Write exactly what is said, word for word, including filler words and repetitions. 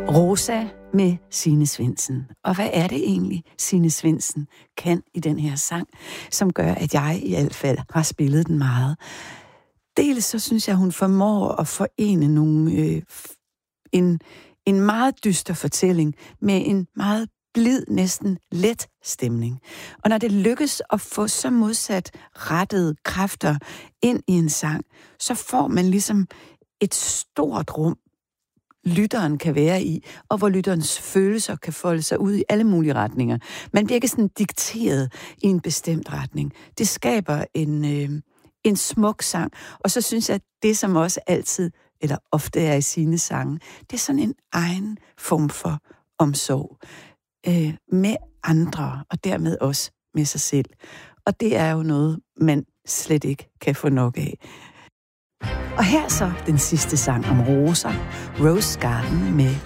Rosa med Signe Svendsen. Og hvad er det egentlig, Signe Svendsen kan i den her sang, som gør, at jeg i hvert fald har spillet den meget? Dels så synes jeg, hun formår at forene nogle, øh, en, en meget dyster fortælling med en meget blid, næsten let stemning. Og når det lykkes at få så modsat rettede kræfter ind i en sang, så får man ligesom et stort rum, lytteren kan være i, og hvor lytterens følelser kan folde sig ud i alle mulige retninger. Man bliver ikke sådan dikteret i en bestemt retning. Det skaber en, øh, en smuk sang, og så synes jeg, at det, som også altid, eller ofte er i sine sange, det er sådan en egen form for omsorg øh, med andre, og dermed også med sig selv. Og det er jo noget, man slet ikke kan få nok af. Og her så den sidste sang om roser, Rose Garden med